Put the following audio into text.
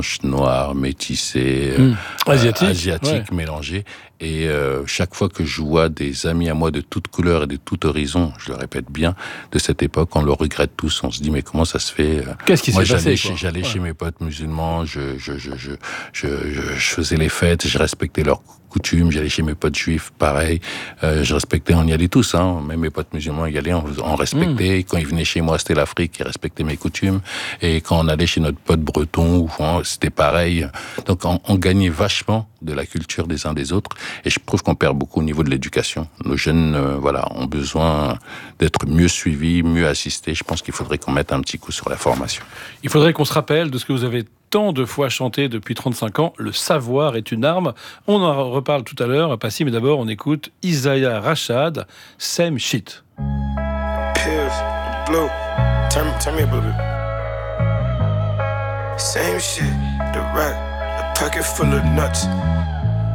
blanche, noire, métissée, asiatique mélangée. Et chaque fois que je vois des amis à moi de toutes couleurs et de tout horizon, je le répète bien, de cette époque, on le regrette tous. On se dit mais comment ça se fait? Qu'est-ce qui s'est passé? J'allais chez mes potes musulmans, je faisais les fêtes, je respectais leurs coutumes. J'allais chez mes potes juifs, pareil. Je respectais, on y allait tous, hein. Même mes potes musulmans y allaient, on respectait. Et quand ils venaient chez moi, c'était l'Afrique, ils respectaient mes coutumes. Et quand on allait chez notre pote breton, c'était pareil. Donc on gagnait vachement de la culture des uns des autres. Et je trouve qu'on perd beaucoup au niveau de l'éducation. Nos jeunes, ont besoin d'être mieux suivis, mieux assistés. Je pense qu'il faudrait qu'on mette un petit coup sur la formation. Il faudrait qu'on se rappelle de ce que vous avez tant de fois chanté depuis 35 ans, le savoir est une arme. On en reparle tout à l'heure, Passy, mais d'abord on écoute Isaiah Rashad, Same Shit. Pills, blue, turn me up a little bit. Same shit, the rack, a pocket full of nuts.